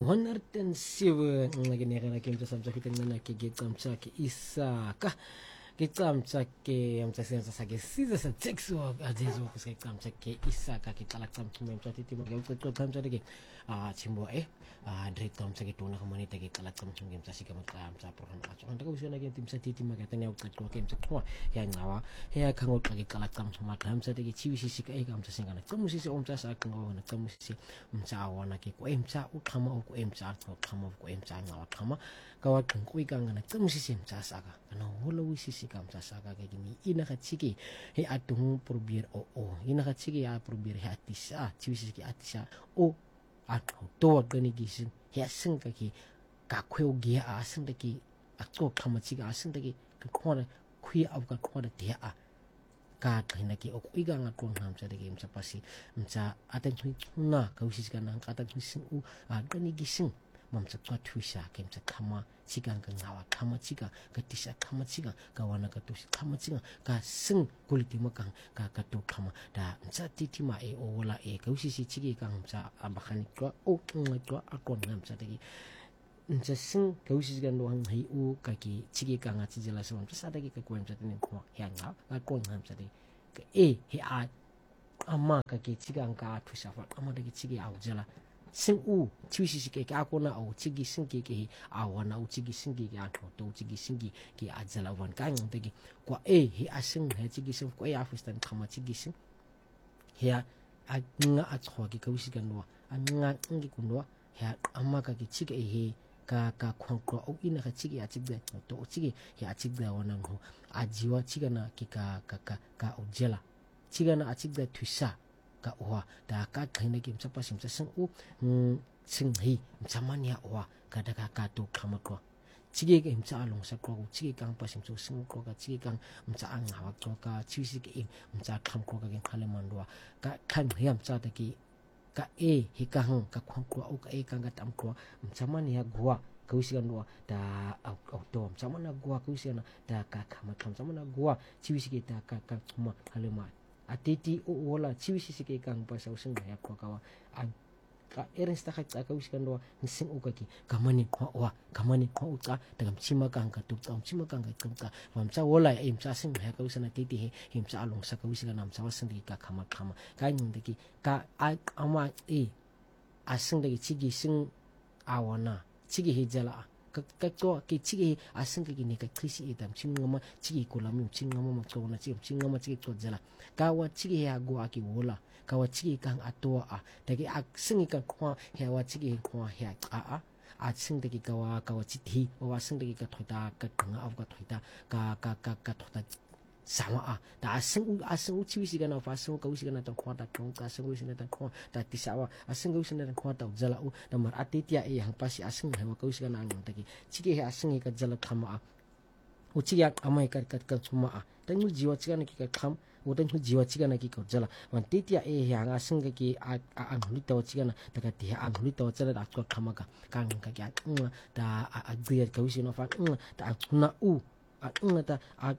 107 nginekana ke mtsa samtsa kitengana ke gecamtsa ke isaka gecamtsa ke amtsa senza ke siza sa texo azizo ke gecamtsa ke isaka ke qala camtsa mtsa titi mo ke camtsa ke chimbo direct camtsa ke tona kamane ke qala camtsa ke mtsa sika mtsa program atso anda ka usona ke timsa titi makatane ya uqaqwa ke mtsa qwa ya ngawa ya khango xa ke qala camtsa makamtsa ke chiwisisi ke camtsa singana qamusisi omtsa sa qingona qamusisi mtsa wana ke ko mtsa uqhama uku mtsa uqhama uku mtsa ngawa qhama ka wa qinqwika ngana qamusisi mtsa saka kana hola wisisi ka mtsa saka ke ni ina ka chiki he atung probier ina ka chiki ya probier he atisa chiwisisi ke atisa to gani gisin ya sin kake ka kweo giya a sin dake a tso kama chiga a sin dake ka kwana kwi au ka kwana dia a ka kaina ke okuiga nga kon hamsa dake msa pasi msa atan tuna ka usis kana atan sin gani gisin mamsa kwa tuisha ke msa kama chiga nga ngawa kama chiga ka tisha kama chiga ka wana ka tusi kama chiga ka sin kuliti makang ka to kama da msa titi ma ola ka usisi chigi ka msa ambakani kwa ngwa akon msa dake msa sin ka usisi ka ndo hang hai ka ki chigi ka nga chijela sa msa sadaki ka kwa msa tene kwa ya nga akon msa dake ka he a amma ka ki chiga nga tuisha fa amma dake chigi au jela sin chiwisisi ke akona au chigi sin ke awana u chigi sin ke to chigi sin ke ajala wan ka ngtegi kwa he asin he chigi sin kwa ya fustan khama chigi sin he nga atkhwa ke kawisi kanwa nga ngi kunwa he amma ka ke chigi he ka khwankwa au ina ka chigi ya chigi to chigi he a chigi wana ngo ajiwa chigana ke ka ujela chigana a chigi tuisa ka oha da ka kaina ke msa pasim sa sing sing hi msa mania oha ka da ka to khama ko chige ke msa along sa ko chige kang pasim so sing ko ka chige kang msa anga wa ko ka chisi ke msa kham ko ka ke khale mandwa ka khan hiam cha ta ki ka hi ka hang ka khong ko au ka kang ka tam ko msa mania gwa ka usi kan da au to msa mania gwa ka usi na da ka khama msa mania gwa chisi ke da ka khuma khale ma atiti wala chiwisisi ke kang pa sa using ya ko kawa ka eres ta ka uskan do sing ukaki kamani ko uta daga chima kang ka tu chima kang ka mamsa wala imsa sing ya ka usana titi he imsa along sa ka uskan nam sa wasing ka khama ka ning deki ka ama asing deki chigi sing awana chigi hijala ka to ke chigi asing ke ni ka krisi itam chingama chigi kulami chingama makona chingama chigi to jala ka wa chigi ya go aki wola ka wa chigi kang atoa dagi asing ka kwa ya wa chigi kwa ya sing dagi ka wa chiti wa sing dagi ka thoita ka nga av ka thoita ka thoita sama da asing chiwisi kana fa asing ka usi kana ta kwa ta kong ka asing usi na ta kwa ta tisawa asing usi na ta kwa ta jala da mar atitia yang pasi asing ha ka usi kana ang taki chige he asing ka jala khama uchi ya amai ka chuma ta ngi jiwa chigana ki ka kham utan jiwa chigana ki ka jala man titia yang asing ki ang lita chigana ta ka ti ang lita jala da ka khama ka kang ka ya da agriya ka usi no fa ta na ngata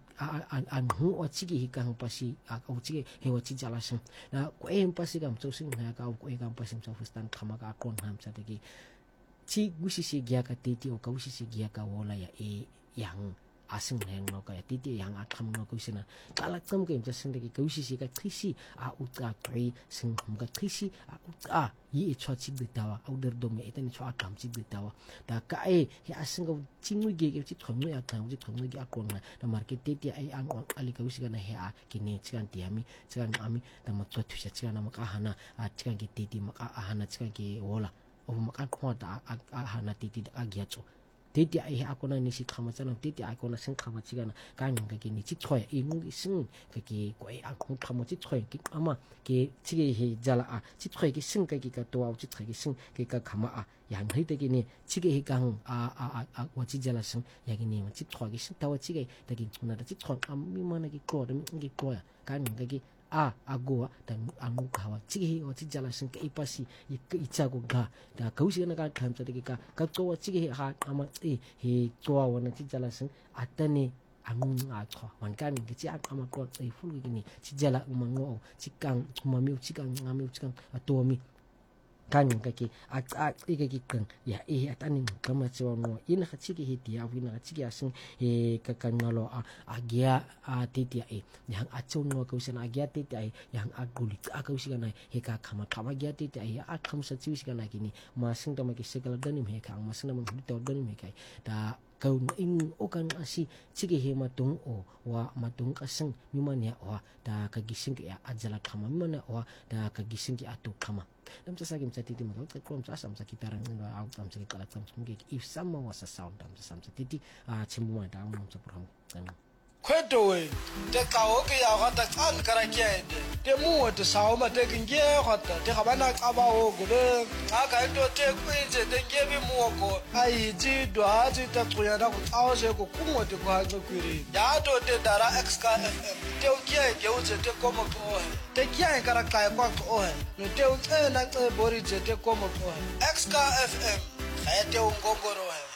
hu o chigi hikang pasi o chigi he o chi jala sing na ko pasi kam so sing na ka ko kam pasi so fustan khama ka kon ham sa de chi gusisi gya ka titi o ka gusisi gya ka wala ya yang asing heng no ka ya titi yang akham no ko sina kala kam ke sing de ka gusisi ka krisi uta tri sing kham ka krisi yi chwa chi de tawa au der do me etani chwa kam chi de tawa da ka ya asing ka chingui ge chi thongnu ya thang chi thongnu ge akon na da market titi ang ali ka usika na he kini chikan tiami chikan ami da ma chwa thusha chikan ma ka hana chikan ge titi ma ka hana chikan ge wola o ma ka khwa da hana titi da agya cho titi akona ni si khama chana titi akona sing khama chigana ka ning ka ni chi chhoy ngung sing ka ki ko akon khama chi chhoy ki ama ke chige he jala chi chhoy ki sing ka ki ka to chi chhoy ki sing ke ka khama yang hei te ki ni chige he kang wa chi jala sing ya ki ni ma chi chhoy ki sing tawa chige ta ki chuna da chi chhoy mi mana ki ko da mi ko ya ka ning ka ki agoa dan angu kawa chigi o chi jala sing ke ipasi icha go ga da kausi na ka tham cha de ka to chigi ha ama he to wa chi jala sing atane angu tho wan kan ke chi ama ko fulu ni chi jala mango chi kang ma mi chi kang ngami chi kang to mi kan ka ke a ke kan ya atani kama tsewa no ina ka tsiki hiti ya wina ka tsiki asing ka kanalo a gia a titi yang a tsono ka usana a gia titi yang a guli ka usigana ka kama gia titi a kamsa usigana kini masing ta maki segala danim ka masing na mangita danim ka da kau in okan asi tsiki he matung o wa matung kasang mimania o da kagising ya ajala kama mimania o da kagising ki atu kama dam sa sagim sa titi mo ka kom sa sam sa kitarang no out tam sa kitala tam mungkin if sama was a sound dam sa sam sa titi chimuma da mo sa program kan kweto we te ka o ke ya ga ta tsan kara ke te mu te sa o ma te nge ga ta te ga bana ka ba o go le ka ka to te kwetse te nge bi mu ko ai ji do a ji ta tso ya da go tsa se go ku mo te kwa go kwiri ya to te dara xka fm te o ke o te ko mo ko te ke kara ka kwa ko no te o tse na tse bori te ko mo ko xka fm ga te o ngongoro